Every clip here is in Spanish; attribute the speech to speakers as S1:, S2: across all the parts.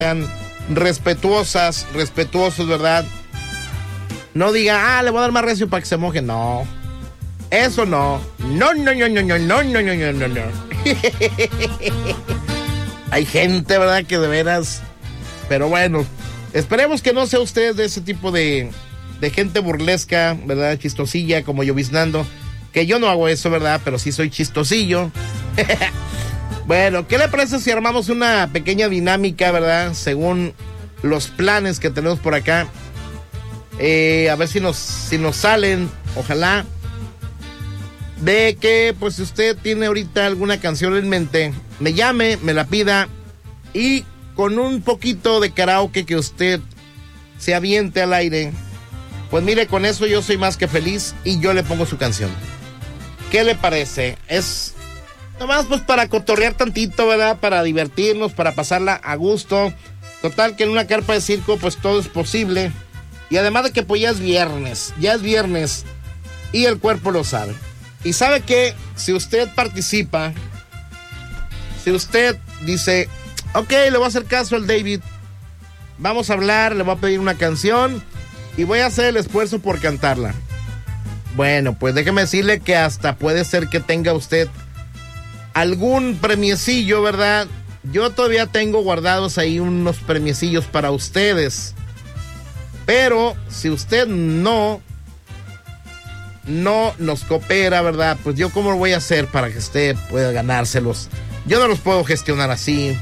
S1: sean respetuosos, ¿verdad? No diga, le voy a dar más recio para que se moje. No, eso no. No. Hay gente, ¿verdad? Que de veras. Pero bueno, esperemos que no sea usted de ese tipo de gente burlesca, ¿verdad? Chistosilla, como lloviznando. Que yo no hago eso, ¿verdad? Pero sí soy chistosillo. Bueno, ¿qué le parece si armamos una pequeña dinámica, ¿verdad? Según los planes que tenemos por acá. A ver si nos salen, ojalá. De que, pues, si usted tiene ahorita alguna canción en mente, me llame, me la pida. Y con un poquito de karaoke que usted se aviente al aire, pues mire, con eso yo soy más que feliz y yo le pongo su canción. ¿Qué le parece? Es nomás pues para cotorrear tantito, ¿verdad? Para divertirnos, para pasarla a gusto. Total que en una carpa de circo pues todo es posible. Y además de que pues ya es viernes y el cuerpo lo sabe. Y sabe que si usted participa, si usted dice, ok, le voy a hacer caso al David, vamos a hablar, le voy a pedir una canción y voy a hacer el esfuerzo por cantarla. Bueno, pues déjeme decirle que hasta puede ser que tenga usted algún premiecillo, ¿verdad? Yo todavía tengo guardados ahí unos premiecillos para ustedes. Pero si usted no nos coopera, ¿verdad? Pues yo cómo lo voy a hacer para que usted pueda ganárselos. Yo no los puedo gestionar así.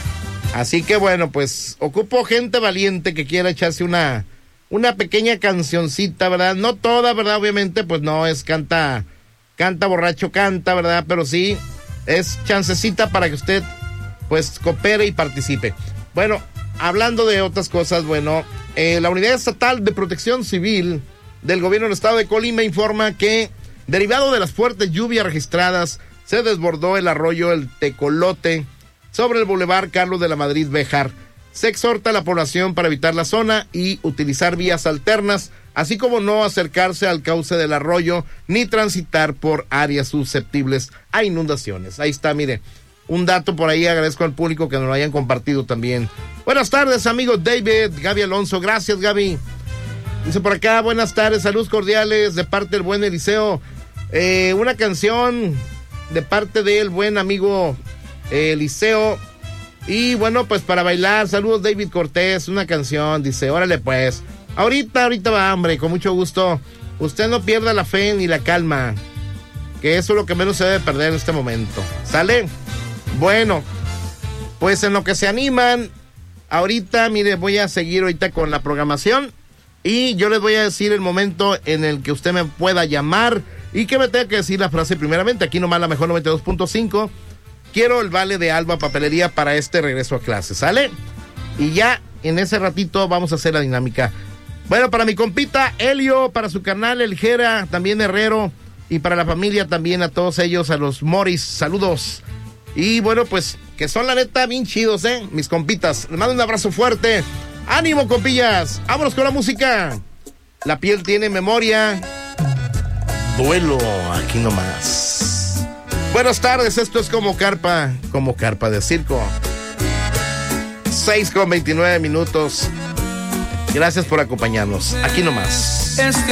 S1: Así que bueno, pues ocupo gente valiente que quiera echarse una pequeña cancioncita, ¿verdad? No toda, ¿verdad? Obviamente, pues no es canta borracho, canta, ¿verdad? Pero sí es chancecita para que usted pues coopere y participe. Bueno, hablando de otras cosas, bueno, la Unidad Estatal de Protección Civil del Gobierno del Estado de Colima informa que, derivado de las fuertes lluvias registradas, se desbordó el arroyo El Tecolote sobre el Boulevard Carlos de la Madrid Béjar. Se exhorta a la población para evitar la zona y utilizar vías alternas, así como no acercarse al cauce del arroyo ni transitar por áreas susceptibles a inundaciones. Ahí está, mire, un dato por ahí. Agradezco al público que nos lo hayan compartido también. Buenas tardes, amigo David, Gaby Alonso. Gracias, Gaby. Dice por acá, buenas tardes, saludos cordiales de parte del buen Eliseo. Una canción de parte del buen amigo Eliseo. Y bueno, pues para bailar, saludos David Cortés, una canción, dice, órale pues. Ahorita va, hombre, con mucho gusto. Usted no pierda la fe ni la calma, que eso es lo que menos se debe perder en este momento. ¿Sale? Bueno, pues en lo que se animan, ahorita, mire, voy a seguir ahorita con la programación y yo les voy a decir el momento en el que usted me pueda llamar y que me tenga que decir la frase primeramente. Aquí nomás la mejor 92.5. Quiero el vale de Alba Papelería para este regreso a clase, ¿sale? Y ya en ese ratito vamos a hacer la dinámica. Bueno, para mi compita Helio, para su carnal El Jera, también Herrero, y para la familia también, a todos ellos, a los Morris, saludos. Y bueno, pues, que son la neta bien chidos, mis compitas. Les mando un abrazo fuerte. ¡Ánimo, compillas! ¡Vámonos con la música! La piel tiene memoria. Duelo, aquí nomás. Buenas tardes, esto es como carpa de circo. 6:29. Gracias por acompañarnos. Aquí nomás.